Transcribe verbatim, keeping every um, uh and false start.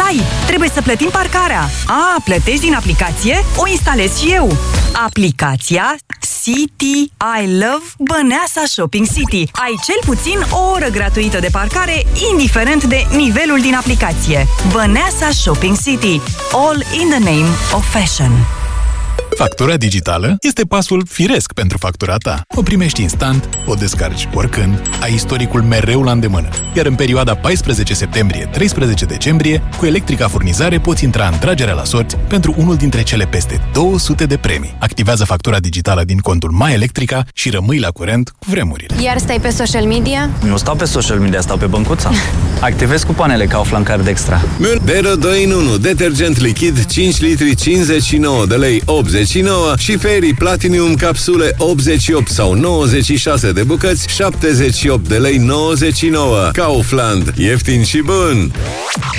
Stai, trebuie să plătim parcarea. A, plătești din aplicație? O instalez și eu. Aplicația City I Love Băneasa Shopping City. Ai cel puțin o oră gratuită de parcare, indiferent de nivelul din aplicație. Băneasa Shopping City. All in the name of fashion. Factura digitală este pasul firesc pentru factura ta. O primești instant, o descarci oricând, ai istoricul mereu la îndemână. Iar în perioada paisprezece septembrie - treisprezece decembrie, cu Electrica Furnizare poți intra în tragerea la sorți pentru unul dintre cele peste două sute de premii. Activează factura digitală din contul My Electrica și rămâi la curent cu vremurile. Iar stai pe social media? Nu stau pe social media, stau pe băncuța. Activez cupoanele Kaufland Card Extra. Bero doi în unu, detergent lichid cinci litri cincizeci și nouă de lei optzeci și nouă și Fairy Platinum capsule optzeci și opt sau nouăzeci și șase de bucăți șaptezeci și opt de lei nouăzeci și nouă. Kaufland, ieftin și bun!